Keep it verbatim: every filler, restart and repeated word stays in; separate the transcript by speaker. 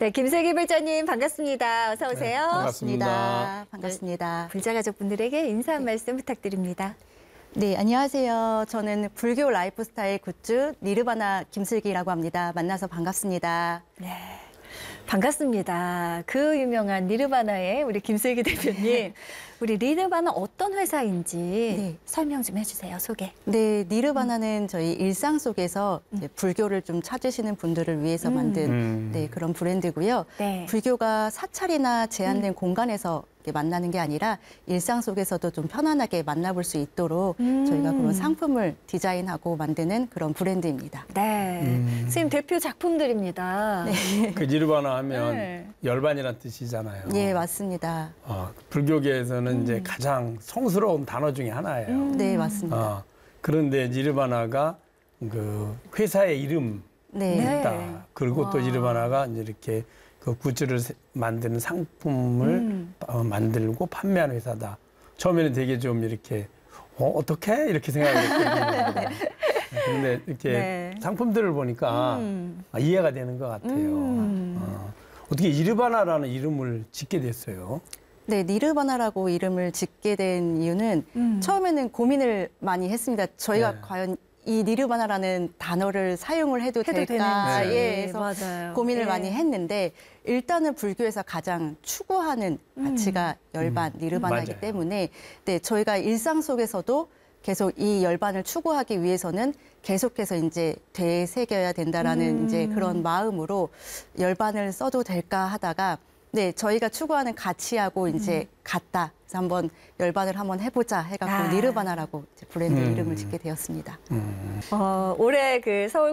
Speaker 1: 네, 김슬기 불자님 반갑습니다. 어서 오세요.
Speaker 2: 네, 반갑습니다.
Speaker 3: 반갑습니다.
Speaker 1: 불자 가족분들에게 인사 한 말씀 부탁드립니다.
Speaker 3: 네, 안녕하세요. 저는 불교 라이프스타일 굿즈 니르바나 김슬기라고 합니다. 만나서 반갑습니다.
Speaker 1: 네, 반갑습니다. 그 유명한 니르바나의 우리 김슬기 대표님, 우리 니르바나 어떤 회사인지
Speaker 3: 네.
Speaker 1: 설명 좀 해주세요. 소개.
Speaker 3: 네, 니르바나는 저희 일상 속에서 이제 불교를 좀 찾으시는 분들을 위해서
Speaker 1: 음.
Speaker 3: 만든
Speaker 2: 음.
Speaker 3: 네, 그런 브랜드고요.
Speaker 1: 네.
Speaker 3: 불교가 사찰이나 제한된 공간에서 이렇게 만나는 게 아니라 일상 속에서도 좀 편안하게 만나볼 수 있도록
Speaker 1: 음.
Speaker 3: 저희가 그런 상품을 디자인하고 만드는 그런 브랜드입니다.
Speaker 1: 네,
Speaker 2: 음.
Speaker 1: 선생님 대표 작품들입니다.
Speaker 3: 네.
Speaker 2: 그 니르바나 하면
Speaker 1: 네.
Speaker 2: 열반이라는 뜻이잖아요.
Speaker 3: 예, 맞습니다.
Speaker 2: 어, 불교계에서는 이제 가장 성스러운 단어 중에 하나예요.
Speaker 1: 음.
Speaker 3: 네, 맞습니다.
Speaker 2: 어, 그런데 니르바나가 그 회사의 이름이다.
Speaker 1: 네.
Speaker 2: 그리고 또
Speaker 1: 와.
Speaker 2: 니르바나가 이제 이렇게 그 굿즈를 세- 만드는 상품을
Speaker 1: 음.
Speaker 2: 어, 만들고 판매하는 회사다. 처음에는 되게 좀 이렇게 어, 어떻게 이렇게 생각했거든요. 근데 이렇게
Speaker 1: 네.
Speaker 2: 상품들을 보니까
Speaker 1: 음.
Speaker 2: 아, 이해가 되는 것 같아요.
Speaker 1: 음.
Speaker 2: 어, 어떻게 니르바나라는 이름을 짓게 됐어요?
Speaker 3: 네, 니르바나라고 이름을 짓게 된 이유는
Speaker 1: 음.
Speaker 3: 처음에는 고민을 많이 했습니다. 저희가
Speaker 2: 네.
Speaker 3: 과연 이 니르바나라는 단어를 사용을 해도,
Speaker 1: 해도
Speaker 3: 될까?
Speaker 1: 되는지.
Speaker 3: 예, 그래서
Speaker 1: 맞아요.
Speaker 3: 고민을
Speaker 1: 예.
Speaker 3: 많이 했는데 일단은 불교에서 가장 추구하는
Speaker 1: 음.
Speaker 3: 가치가 열반, 니르바나이기
Speaker 2: 맞아요.
Speaker 3: 때문에 네, 저희가 일상 속에서도 계속 이 열반을 추구하기 위해서는 계속해서 이제 되새겨야 된다라는
Speaker 1: 음.
Speaker 3: 이제 그런 마음으로 열반을 써도 될까 하다가 네, 저희가 추구하는 가치하고 이제 같다. 그래서 한번 열반을 한번 해보자 해갖고
Speaker 1: 아.
Speaker 3: 니르바나라고 이제 브랜드
Speaker 2: 음.
Speaker 3: 이름을 짓게 되었습니다.
Speaker 2: 음.
Speaker 1: 어, 올해 그 서울